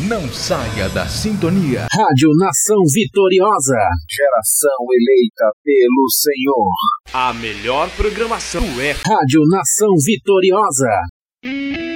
Não saia da sintonia. Rádio Nação Vitoriosa. Geração eleita pelo Senhor. A melhor programação é Rádio Nação Vitoriosa.